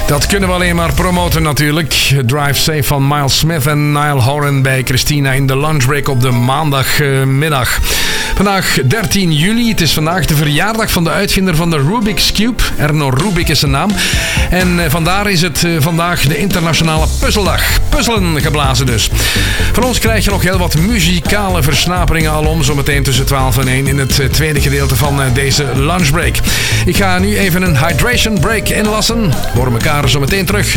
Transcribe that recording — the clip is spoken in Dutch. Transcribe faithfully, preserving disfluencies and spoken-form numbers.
Dat kunnen we alleen maar promoten natuurlijk. Drive Safe van Miles Smith en Niall Horan bij Christina in de lunchbreak op de maandagmiddag. Vandaag dertien juli. Het is vandaag de verjaardag van de uitvinder van de Rubik's Cube. Erno Rubik is zijn naam. En vandaar is het vandaag de internationale puzzeldag. Puzzelen geblazen dus. Van ons krijg je nog heel wat muzikale versnaperingen alom. Zometeen tussen twaalf en één in het tweede gedeelte van deze lunchbreak. Ik ga nu even een hydration break inlassen. We horen elkaar zo meteen terug